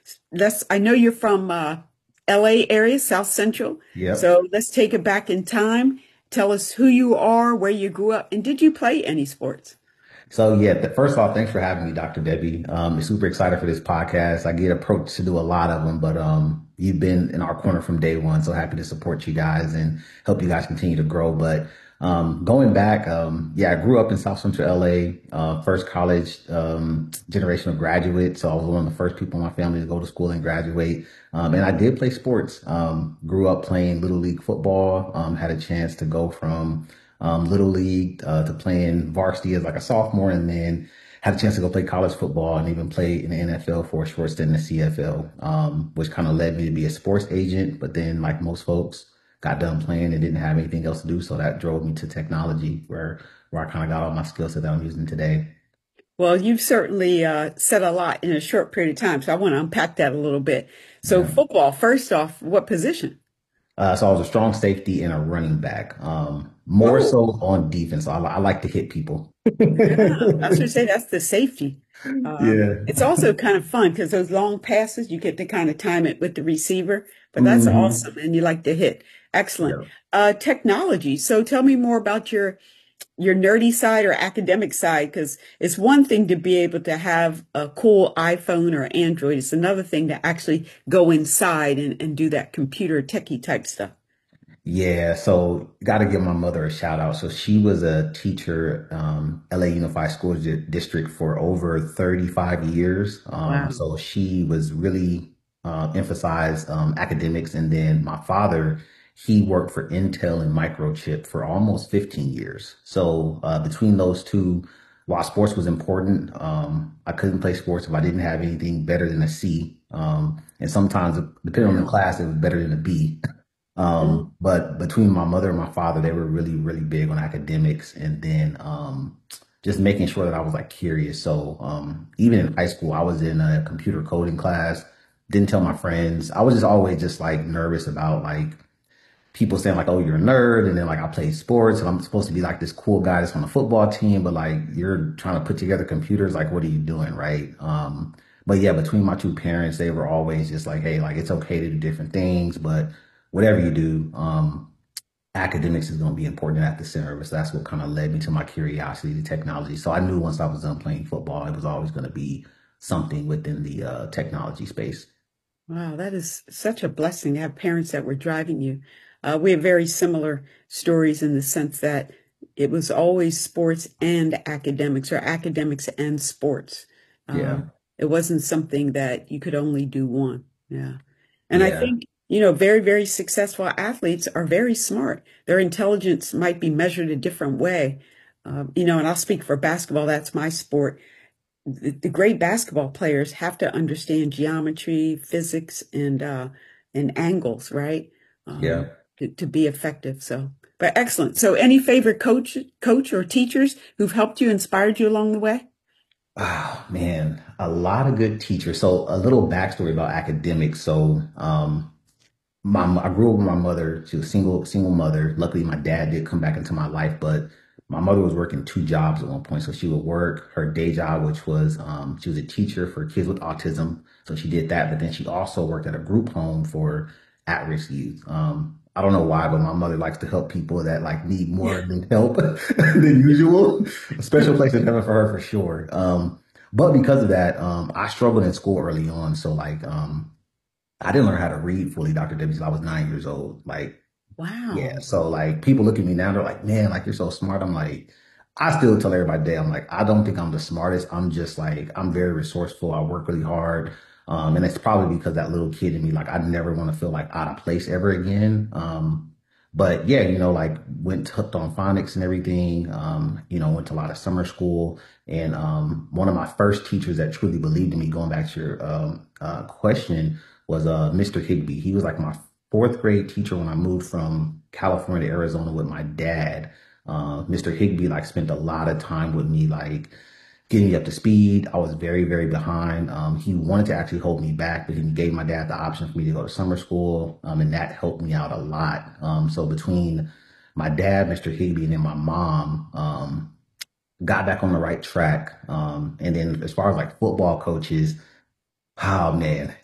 I know you're from LA area, South Central. Yep. So let's take it back in time. Tell us who you are, where you grew up, and did you play any sports? So yeah, first off, thanks for having me, Dr. Debbie. Super excited for this podcast. I get approached to do a lot of them, but you've been in our corner from day one. So happy to support you guys and help you guys continue to grow. But going back, yeah, I grew up in South Central LA, first college generation of graduate. So I was one of the first people in my family to go to school and graduate. And I did play sports. Grew up playing Little League football. Had a chance to go from Little League to playing varsity as like a sophomore, and then had a chance to go play college football and even play in the NFL for a short stint in the CFL, which kind of led me to be a sports agent. But then, like most folks, got done playing and didn't have anything else to do, so that drove me to technology, where I kind of got all my skill set that I'm using today. Well, you've certainly said a lot in a short period of time, so I want to unpack that a little bit. So Yeah. football, first off, what position? So I was a strong safety and a running back, more Oh, so on defense. So I like to hit people. yeah, I should say that's the safety. Yeah. It's also kind of fun because those long passes, you get to kind of time it with the receiver, but that's Hmm. awesome. And you like to hit. Excellent. Yeah. Technology. So tell me more about your nerdy side or academic side, because it's one thing to be able to have a cool iPhone or Android. It's another thing to actually go inside and do that computer techie type stuff. Yeah, so got to give my mother a shout out. So she was a teacher, LA Unified School District for over 35 years. Wow. So she was really emphasized academics. And then my father, he worked for Intel and Microchip for almost 15 years. So between those two, while sports was important, I couldn't play sports if I didn't have anything better than a C. And sometimes, depending on the Wow. class, it was better than a B. Mm. But between my mother and my father, they were really, really big on academics, and then just making sure that I was like curious. So even in high school, I was in a computer coding class, didn't tell my friends. I was just always just like nervous about like people saying like, "Oh, you're a nerd," and then like I played sports and I'm supposed to be like this cool guy that's on the football team, but like you're trying to put together computers, like what are you doing, right? But yeah, between my two parents, they were always just like, "Hey, like it's okay to do different things, but whatever you do, academics is going to be important at the center of it." So that's what kind of led me to my curiosity to technology. So I knew once I was done playing football, it was always going to be something within the technology space. Wow, that is such a blessing to have parents that were driving you. We have very similar stories in the sense that it was always sports and academics, or academics and sports. Yeah, It wasn't something that you could only do one. Yeah. And I yeah, think, very, very successful athletes are very smart. Their intelligence might be measured a different way. And I'll speak for basketball. That's my sport. The great basketball players have to understand geometry, physics, and angles, right? yeah. To be effective. So, but excellent. So, any favorite coach or teachers who've helped you, inspired you along the way? Oh man, a lot of good teachers. So a little backstory about academics. So I grew up with my mother. She was single mother. Luckily, my dad did come back into my life, but my mother was working two jobs at one point. So she would work her day job, which was she was a teacher for kids with autism. So she did that, but then she also worked at a group home for at-risk youth. I don't know why, but my mother likes to help people that like need more than help than usual. A special place in heaven for her for sure. But because of that, I struggled in school early on. So like I didn't learn how to read fully, Dr. Debbie, till I was 9 years old. Like, yeah. Wow. So like people look at me now, they're like, man, like you're so smart. I'm like, I still tell everybody day, I'm like, I don't think I'm the smartest. I'm just like, I'm very resourceful. I work really hard. And it's probably because that little kid in me, like I never want to feel like out of place ever again. But yeah, like went hooked on phonics and everything. Went to a lot of summer school. And one of my first teachers that truly believed in me, going back to your question, was Mr. Higby. He was like my fourth grade teacher when I moved from California to Arizona with my dad. Mr. Higby like spent a lot of time with me, like getting me up to speed. I was very, very behind. He wanted to actually hold me back, but he gave my dad the option for me to go to summer school, and that helped me out a lot. So between my dad, Mr. Higby, and then my mom, got back on the right track. And then as far as like football coaches, oh man,